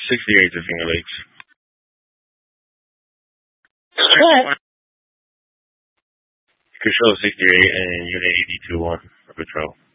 68 to Finger Lakes. What? Control 68 and Unit 82-1 for patrol.